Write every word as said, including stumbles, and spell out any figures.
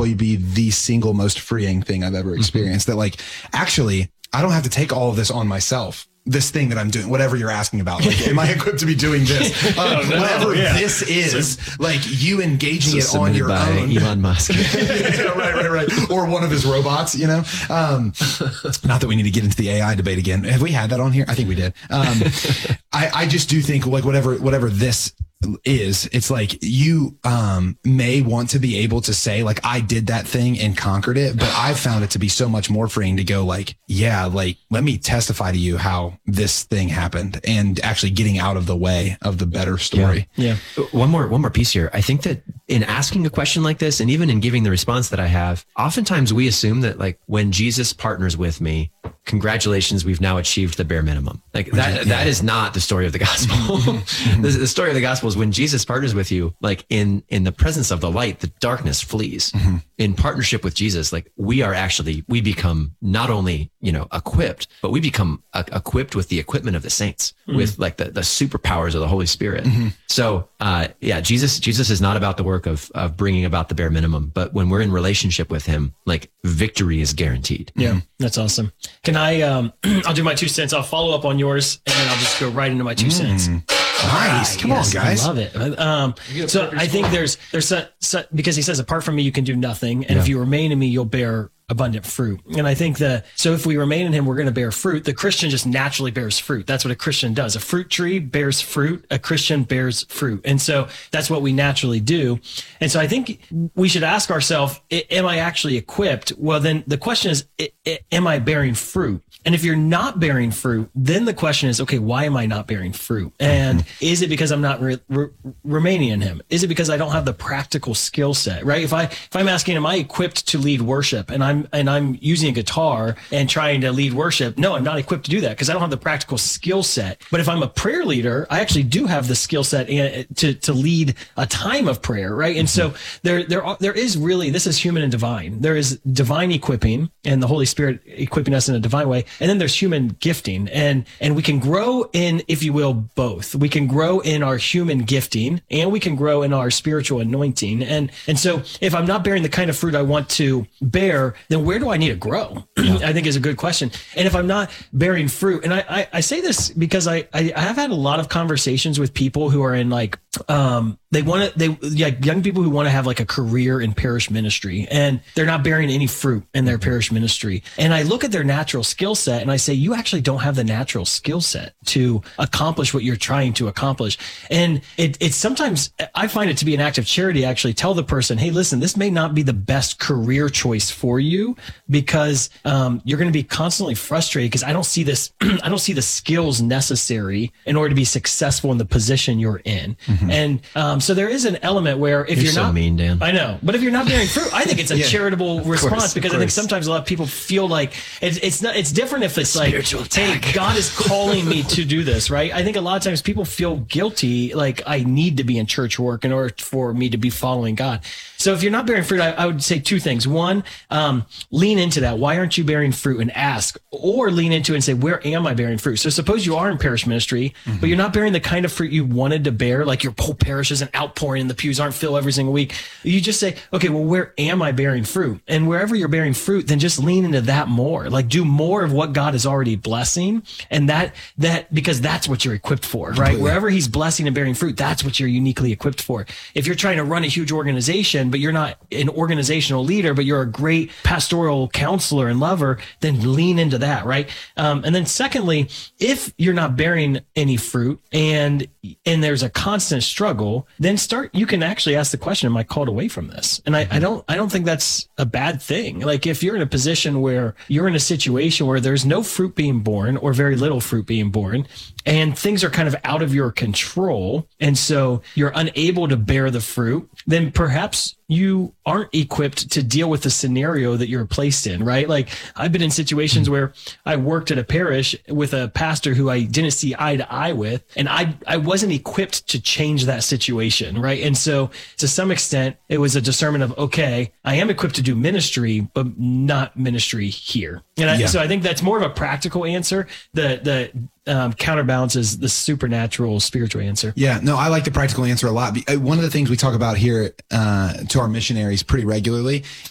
probably be the single most freeing thing I've ever experienced. Mm-hmm. That like, actually, I don't have to take all of this on myself. This thing that I'm doing, whatever you're asking about, like, am I equipped to be doing this? Uh, no, whatever yeah. this is, so, like you engaging it on your by own. Elon Musk. yeah, right, right, right. Or one of his robots, you know? Um, not that we need to get into the A I debate again. Have we had that on here? I think we did. Um, I, I just do think like whatever, whatever this is, it's like you um may want to be able to say like I did that thing and conquered it, but I've found it to be so much more freeing to go like, yeah, like let me testify to you how this thing happened, and actually getting out of the way of the better story. Yeah. yeah. One more one more piece here. I think that in asking a question like this, and even in giving the response that I have, oftentimes we assume that like when Jesus partners with me, congratulations, we've now achieved the bare minimum. Like that, yeah. that is not the story of the gospel. the, the story of the gospel is when Jesus partners with you, like in, in the presence of the light, the darkness flees. Mm-hmm. In partnership with Jesus, like we are actually, we become not only, you know, equipped, but we become uh, equipped with the equipment of the saints, mm-hmm. with like the, the superpowers of the Holy Spirit. Mm-hmm. So, uh, yeah, Jesus, Jesus is not about the work of, of bringing about the bare minimum, but when we're in relationship with him, like victory is guaranteed. Yeah, mm-hmm. That's awesome. Can I, um, I'll do my two cents. I'll follow up on yours and then I'll just go right into my two mm. cents. Nice. Come yes, on, guys. I love it. Um, so I think there's, there's su- su- because he says, apart from me, you can do nothing. And yeah. if you remain in me, you'll bear abundant fruit. And I think that, so if we remain in him, we're going to bear fruit. The Christian just naturally bears fruit. That's what a Christian does. A fruit tree bears fruit. A Christian bears fruit. And so that's what we naturally do. And so I think we should ask ourselves, am I actually equipped? Well, then the question is, am I bearing fruit? And if you're not bearing fruit, then the question is, okay, why am I not bearing fruit? And mm-hmm. is it because I'm not re- re- remaining in him? Is it because I don't have the practical skill set, right? If I, if I'm asking, am I equipped to lead worship, and I'm, and I'm using a guitar and trying to lead worship? No, I'm not equipped to do that because I don't have the practical skill set. But if I'm a prayer leader, I actually do have the skill set to, to lead a time of prayer, right? And mm-hmm. so there, there, are, there is really, this is human and divine. There is divine equipping and the Holy Spirit equipping us in a divine way. And then there's human gifting, and, and we can grow in, if you will, both. We can grow in our human gifting and we can grow in our spiritual anointing. And, and so if I'm not bearing the kind of fruit I want to bear, then where do I need to grow? I think is a good question. And if I'm not bearing fruit, and I, I, I say this because I, I, I have had a lot of conversations with people who are in like, um, they want to, they like young people who want to have like a career in parish ministry, and they're not bearing any fruit in their parish ministry. And I look at their natural skill set and I say, you actually don't have the natural skill set to accomplish what you're trying to accomplish. And it, it's sometimes, I find it to be an act of charity, actually tell the person, hey, listen, this may not be the best career choice for you because, um, you're going to be constantly frustrated because I don't see this, I don't see the skills necessary in order to be successful in the position you're in. Mm-hmm. And, um, so there is an element where if you're, you're so not, mean, Dan. I know, but if you're not bearing fruit, I think it's a yeah, charitable response course, because I think sometimes a lot of people feel like it's, it's not, it's different if it's like, hey, God is calling me to do this, right? I think a lot of times people feel guilty, like I need to be in church work in order for me to be following God. So if you're not bearing fruit, I, I would say two things. One, um, lean into that. Why aren't you bearing fruit? And ask, or lean into it and say, where am I bearing fruit? So suppose you are in parish ministry, mm-hmm. but you're not bearing the kind of fruit you wanted to bear, like your whole parish isn't outpouring and the pews aren't filled every single week. You just say, okay, well, where am I bearing fruit? And wherever you're bearing fruit, then just lean into that more. Like do more of what God is already blessing. And that, that, because that's what you're equipped for, right? Completely. Wherever he's blessing and bearing fruit, that's what you're uniquely equipped for. If you're trying to run a huge organization, but you're not an organizational leader, but you're a great pastoral counselor and lover, then lean into that, right? Um, and then secondly, if you're not bearing any fruit and, and there's a constant struggle, then start, you can actually ask the question, am I called away from this? And I, I don't, I don't think that's a bad thing. Like if you're in a position where you're in a situation where there's no fruit being born or very little fruit being born, and things are kind of out of your control, and so you're unable to bear the fruit, then perhaps you aren't equipped to deal with the scenario that you're placed in, right? Like I've been in situations where I worked at a parish with a pastor who I didn't see eye to eye with, and I, I wasn't equipped to change that situation, right? And so to some extent, it was a discernment of, okay, I am equipped to do ministry, but not ministry here. And I, yeah. so I think that's more of a practical answer. The, the, Um, counterbalances the supernatural spiritual answer. Yeah, no, I like the practical answer a lot. One of the things we talk about here uh, to our missionaries pretty regularly